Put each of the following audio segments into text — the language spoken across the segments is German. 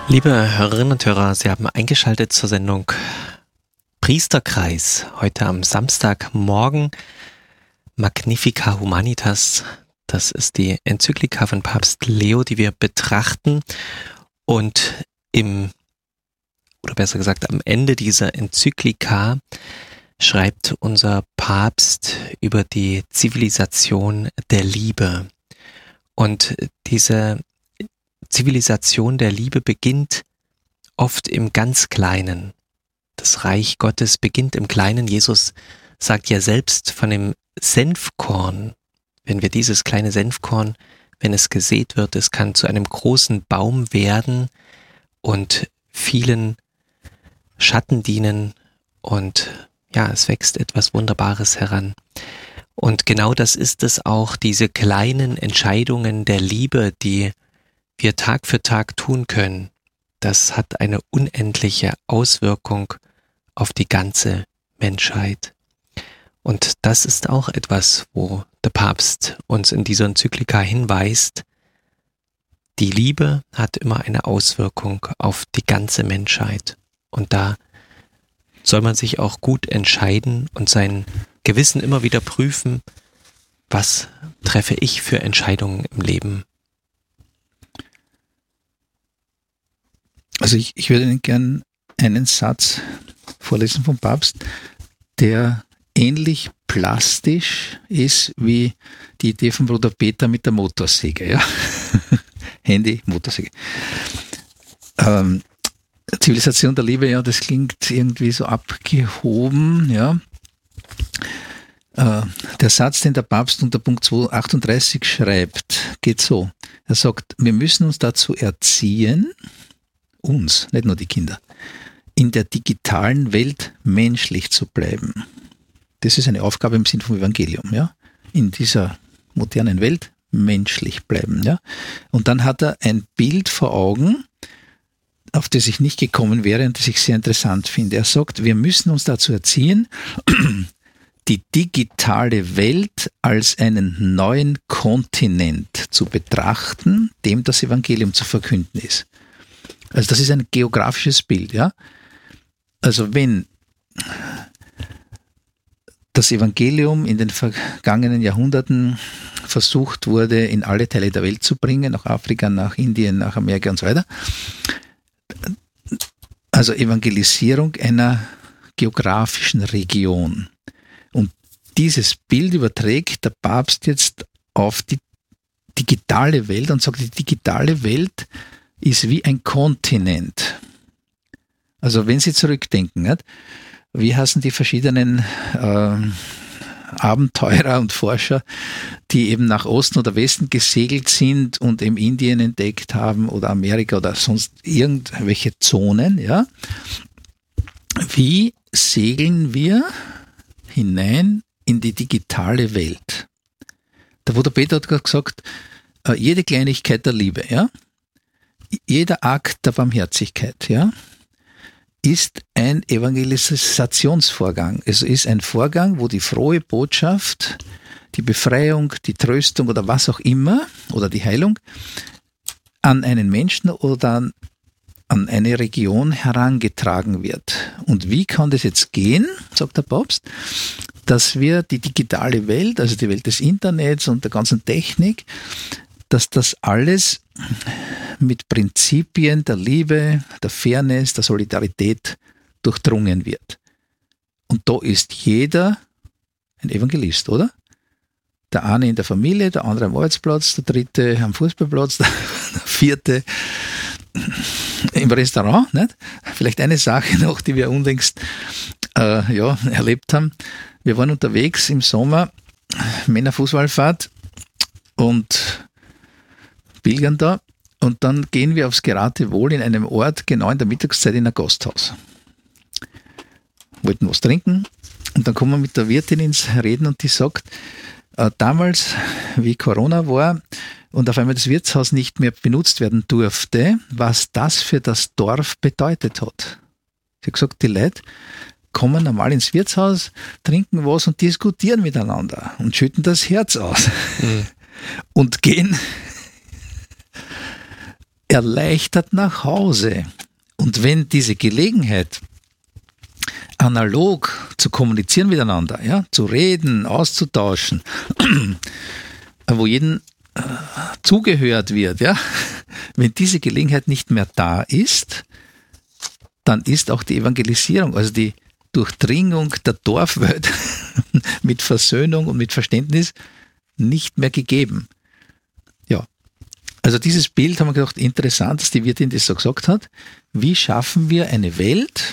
Liebe Hörerinnen und Hörer, Sie haben eingeschaltet zur Sendung Priesterkreis. Heute am Samstagmorgen Magnificat Humanitas. Das ist die Enzyklika von Papst Leo, die wir betrachten. Und besser gesagt am Ende dieser Enzyklika schreibt unser Papst über die Zivilisation der Liebe. Und diese Zivilisation der Liebe beginnt oft im ganz Kleinen. Das Reich Gottes beginnt im Kleinen. Jesus sagt ja selbst von dem Senfkorn, wenn wir dieses kleine Senfkorn, wenn es gesät wird, es kann zu einem großen Baum werden und vielen Schatten dienen und ja, es wächst etwas Wunderbares heran. Und genau das ist es auch, diese kleinen Entscheidungen der Liebe, die wir Tag für Tag tun können, das hat eine unendliche Auswirkung auf die ganze Menschheit. Und das ist auch etwas, wo der Papst uns in dieser Enzyklika hinweist. Die Liebe hat immer eine Auswirkung auf die ganze Menschheit. Und da soll man sich auch gut entscheiden und sein Gewissen immer wieder prüfen, was treffe ich für Entscheidungen im Leben. Also ich würde Ihnen gern einen Satz vorlesen vom Papst, der ähnlich plastisch ist wie die Idee von Bruder Peter mit der Motorsäge. Ja? Handy, Motorsäge. Zivilisation der Liebe, ja, das klingt irgendwie so abgehoben. Ja. Der Satz, den der Papst unter Punkt 238 schreibt, geht so. Er sagt, wir müssen uns dazu erziehen, uns, nicht nur die Kinder, in der digitalen Welt menschlich zu bleiben. Das ist eine Aufgabe im Sinn vom Evangelium, ja. In dieser modernen Welt menschlich bleiben, ja. Und dann hat er ein Bild vor Augen, auf das ich nicht gekommen wäre und das ich sehr interessant finde. Er sagt, wir müssen uns dazu erziehen, die digitale Welt als einen neuen Kontinent zu betrachten, dem das Evangelium zu verkünden ist. Also das ist ein geografisches Bild, ja. Also wenn das Evangelium in den vergangenen Jahrhunderten versucht wurde, in alle Teile der Welt zu bringen, nach Afrika, nach Indien, nach Amerika und so weiter, also Evangelisierung einer geografischen Region. Und dieses Bild überträgt der Papst jetzt auf die digitale Welt und sagt, die digitale Welt ist wie ein Kontinent. Also wenn Sie zurückdenken, nicht? Wie heißen die verschiedenen Abenteurer und Forscher, die eben nach Osten oder Westen gesegelt sind und eben Indien entdeckt haben oder Amerika oder sonst irgendwelche Zonen, ja? Wie segeln wir hinein in die digitale Welt? Der Bruder Peter hat gerade gesagt, jede Kleinigkeit der Liebe, ja? Jeder Akt der Barmherzigkeit, ja, ist ein Evangelisationsvorgang. Es ist ein Vorgang, wo die frohe Botschaft, die Befreiung, die Tröstung oder was auch immer, oder die Heilung, an einen Menschen oder an eine Region herangetragen wird. Und wie kann das jetzt gehen, sagt der Papst, dass wir die digitale Welt, also die Welt des Internets und der ganzen Technik, dass das alles mit Prinzipien der Liebe, der Fairness, der Solidarität durchdrungen wird. Und da ist jeder ein Evangelist, oder? Der eine in der Familie, der andere am Arbeitsplatz, der dritte am Fußballplatz, der vierte im Restaurant. Nicht? Vielleicht eine Sache noch, die wir unlängst erlebt haben. Wir waren unterwegs im Sommer, Männerfußballfahrt und pilgern da. Und dann gehen wir aufs Geratewohl in einem Ort, genau in der Mittagszeit in ein Gasthaus. Wollten was trinken und dann kommen wir mit der Wirtin ins Reden und die sagt, damals, wie Corona war und auf einmal das Wirtshaus nicht mehr benutzt werden durfte, was das für das Dorf bedeutet hat. Sie hat gesagt, die Leute kommen normal ins Wirtshaus, trinken was und diskutieren miteinander und schütten das Herz aus und gehen erleichtert nach Hause. Und wenn diese Gelegenheit, analog zu kommunizieren miteinander, ja, zu reden, auszutauschen, wo jedem zugehört wird, ja, wenn diese Gelegenheit nicht mehr da ist, dann ist auch die Evangelisierung, also die Durchdringung der Dorfwelt mit Versöhnung und mit Verständnis nicht mehr gegeben. Ja, also dieses Bild haben wir gedacht, interessant, dass die Wirtin das so gesagt hat. Wie schaffen wir eine Welt,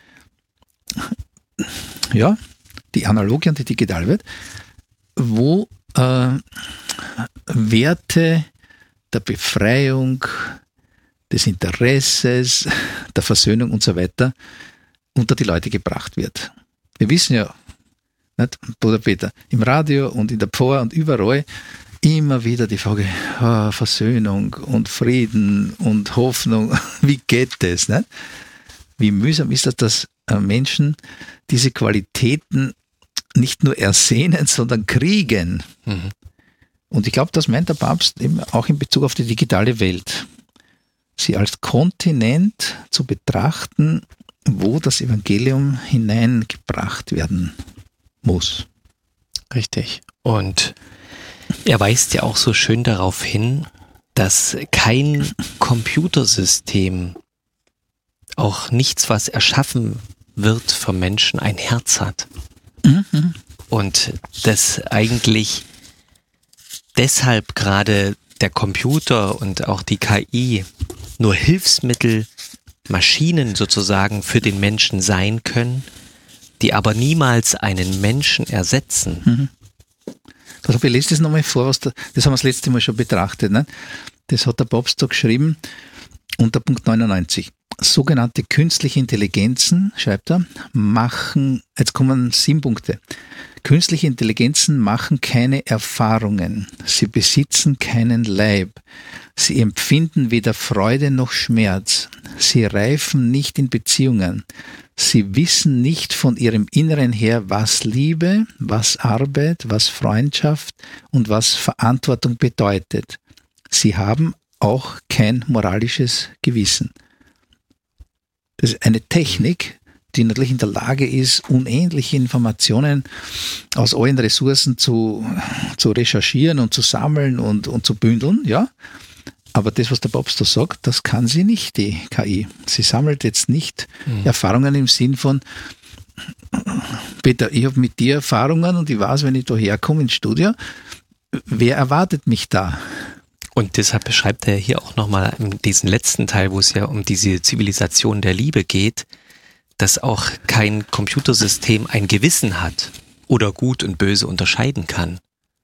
ja, die analoge und die digitale Welt, wo Werte der Befreiung, des Interesses, der Versöhnung und so weiter unter die Leute gebracht wird. Wir wissen ja, nicht, Bruder Peter, im Radio und in der Pfarr und überall immer wieder die Frage, Versöhnung und Frieden und Hoffnung, wie geht das? Nicht? Wie mühsam ist das, dass Menschen diese Qualitäten nicht nur ersehnen, sondern kriegen. Mhm. Und ich glaube, das meint der Papst eben auch in Bezug auf die digitale Welt. Sie als Kontinent zu betrachten, wo das Evangelium hineingebracht werden muss. Richtig. Und er weist ja auch so schön darauf hin, dass kein Computersystem, auch nichts, was erschaffen wird vom Menschen, ein Herz hat. Mhm. Und dass eigentlich deshalb gerade der Computer und auch die KI nur Hilfsmittel, Maschinen sozusagen für den Menschen sein können, die aber niemals einen Menschen ersetzen. Mhm. Also ich lese das nochmal vor, das haben wir das letzte Mal schon betrachtet. Ne? Das hat der Papst so geschrieben unter Punkt 99. Sogenannte künstliche Intelligenzen, schreibt er, machen, jetzt kommen 7 Punkte. Künstliche Intelligenzen machen keine Erfahrungen. Sie besitzen keinen Leib. Sie empfinden weder Freude noch Schmerz. Sie reifen nicht in Beziehungen. Sie wissen nicht von ihrem Inneren her, was Liebe, was Arbeit, was Freundschaft und was Verantwortung bedeutet. Sie haben auch kein moralisches Gewissen. Das ist eine Technik, die natürlich in der Lage ist, unendliche Informationen aus allen Ressourcen zu recherchieren und zu sammeln und zu bündeln, ja. Aber das, was der Papst da sagt, das kann sie nicht, die KI. Sie sammelt jetzt nicht Erfahrungen im Sinn von, Peter, ich habe mit dir Erfahrungen und ich weiß, wenn ich da herkomme ins Studio, wer erwartet mich da? Und deshalb beschreibt er hier auch nochmal in diesem letzten Teil, wo es ja um diese Zivilisation der Liebe geht, dass auch kein Computersystem ein Gewissen hat oder gut und böse unterscheiden kann.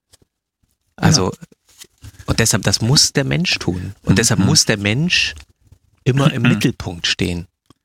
Also, und deshalb, das muss der Mensch tun. Und deshalb muss der Mensch immer im Mittelpunkt stehen.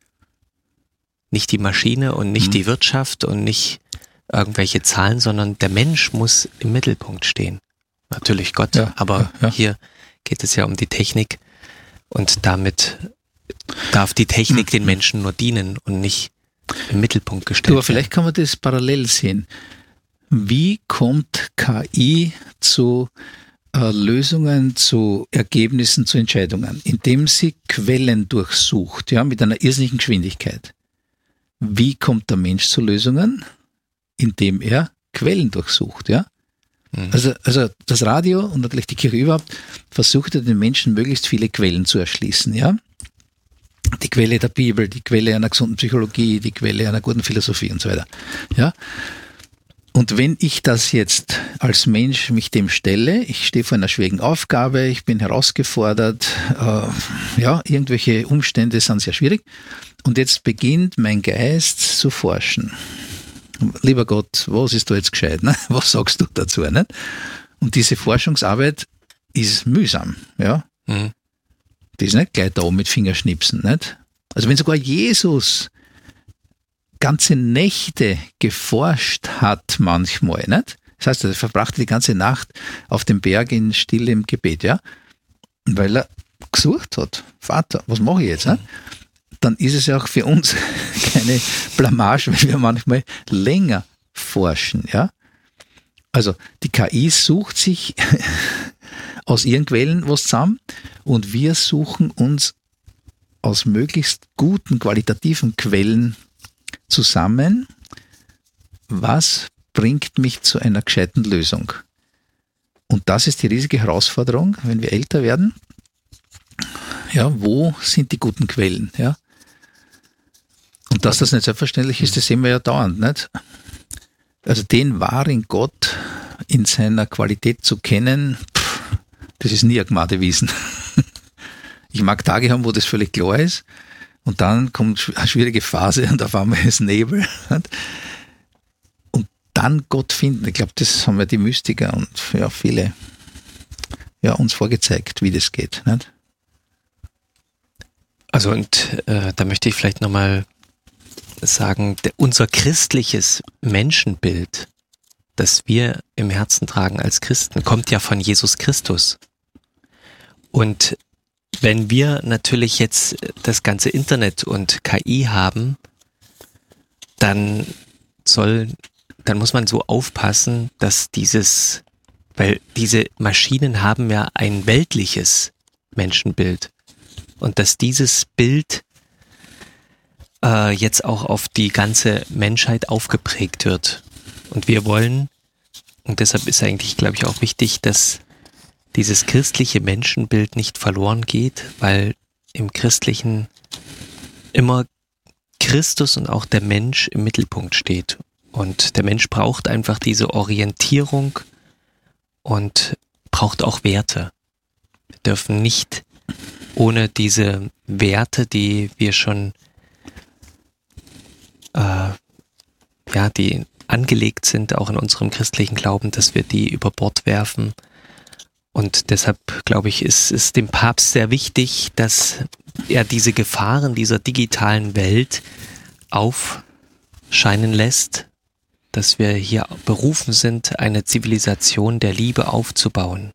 Nicht die Maschine und nicht die Wirtschaft und nicht irgendwelche Zahlen, sondern der Mensch muss im Mittelpunkt stehen. Natürlich Gott, aber hier geht es ja um die Technik und damit darf die Technik den Menschen nur dienen und nicht im Mittelpunkt gestellt werden. Aber vielleicht kann man das parallel sehen. Wie kommt KI zu Lösungen, zu Ergebnissen, zu Entscheidungen? Indem sie Quellen durchsucht, ja, mit einer irrsinnigen Geschwindigkeit. Wie kommt der Mensch zu Lösungen? Indem er Quellen durchsucht, ja. Also das Radio und natürlich die Kirche überhaupt versucht den Menschen möglichst viele Quellen zu erschließen, ja. Die Quelle der Bibel, die Quelle einer gesunden Psychologie, die Quelle einer guten Philosophie und so weiter, ja. Und wenn ich das jetzt als Mensch mich dem stelle, ich stehe vor einer schwierigen Aufgabe, ich bin herausgefordert, irgendwelche Umstände sind sehr schwierig und jetzt beginnt mein Geist zu forschen. Lieber Gott, was ist da jetzt gescheit? Ne? Was sagst du dazu? Nicht? Und diese Forschungsarbeit ist mühsam. Ja? Mhm. Die ist nicht gleich da mit Fingerschnipsen. Nicht? Also wenn sogar Jesus ganze Nächte geforscht hat manchmal, nicht? Das heißt, er verbrachte die ganze Nacht auf dem Berg in stillem Gebet, ja? Weil er gesucht hat, Vater, was mache ich jetzt? Nicht? Dann ist es ja auch für uns keine Blamage, wenn wir manchmal länger forschen, ja. Also die KI sucht sich aus ihren Quellen was zusammen und wir suchen uns aus möglichst guten, qualitativen Quellen zusammen, was bringt mich zu einer gescheiten Lösung. Und das ist die riesige Herausforderung, wenn wir älter werden. Ja, wo sind die guten Quellen? Ja? Und dass das nicht selbstverständlich ist, das sehen wir ja dauernd, nicht? Also den wahren Gott in seiner Qualität zu kennen, das ist nie ein Gmadewesen. Ich mag Tage haben, wo das völlig klar ist und dann kommt eine schwierige Phase und auf einmal ist Nebel. Und dann Gott finden, ich glaube, das haben ja die Mystiker und ja, viele uns vorgezeigt, wie das geht. Nicht? Also und da möchte ich vielleicht nochmal sagen, unser christliches Menschenbild, das wir im Herzen tragen als Christen, kommt ja von Jesus Christus. Und wenn wir natürlich jetzt das ganze Internet und KI haben, dann muss man so aufpassen, dass weil diese Maschinen haben ja ein weltliches Menschenbild und dass dieses Bild jetzt auch auf die ganze Menschheit aufgeprägt wird. Und wir wollen, und deshalb ist eigentlich, glaube ich, auch wichtig, dass dieses christliche Menschenbild nicht verloren geht, weil im Christlichen immer Christus und auch der Mensch im Mittelpunkt steht. Und der Mensch braucht einfach diese Orientierung und braucht auch Werte. Wir dürfen nicht ohne diese Werte, die wir schon die angelegt sind, auch in unserem christlichen Glauben, dass wir die über Bord werfen. Und deshalb, glaube ich, ist es dem Papst sehr wichtig, dass er diese Gefahren dieser digitalen Welt aufscheinen lässt, dass wir hier berufen sind, eine Zivilisation der Liebe aufzubauen.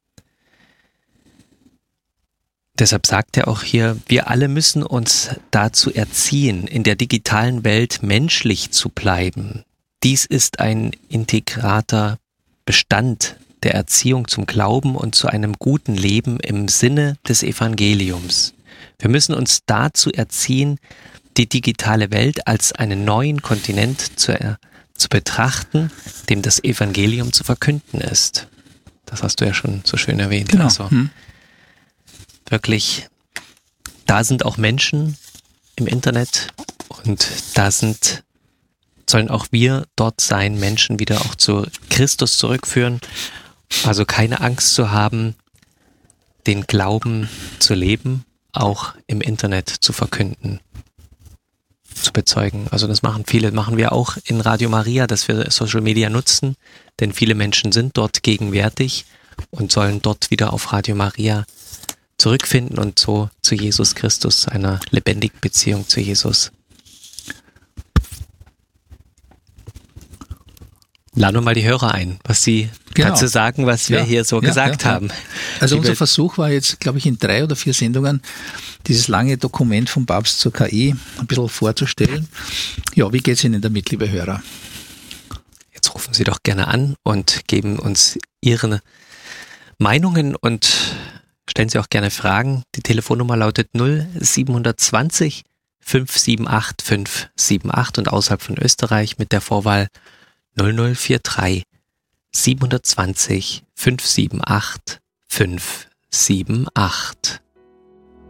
Deshalb sagt er auch hier, wir alle müssen uns dazu erziehen, in der digitalen Welt menschlich zu bleiben. Dies ist ein integraler Bestand der Erziehung zum Glauben und zu einem guten Leben im Sinne des Evangeliums. Wir müssen uns dazu erziehen, die digitale Welt als einen neuen Kontinent zu betrachten, dem das Evangelium zu verkünden ist. Das hast du ja schon so schön erwähnt. Genau. Also wirklich, da sind auch Menschen im Internet und sollen auch wir dort sein, Menschen wieder auch zu Christus zurückführen. Also keine Angst zu haben, den Glauben zu leben, auch im Internet zu verkünden, zu bezeugen. Also das machen wir auch in Radio Maria, dass wir Social Media nutzen, denn viele Menschen sind dort gegenwärtig und sollen dort wieder auf Radio Maria zurückfinden und so zu Jesus Christus, einer lebendigen Beziehung zu Jesus. Laden wir mal die Hörer ein, was sie kannst du sagen, was wir hier so gesagt haben. Also unser Versuch war jetzt, glaube ich, in 3 oder 4 Sendungen dieses lange Dokument vom Papst zur KI ein bisschen vorzustellen. Ja, wie geht's Ihnen damit, liebe Hörer? Jetzt rufen Sie doch gerne an und geben uns Ihre Meinungen und stellen Sie auch gerne Fragen. Die Telefonnummer lautet 0720 578 578 und außerhalb von Österreich mit der Vorwahl 0043 720 578 578.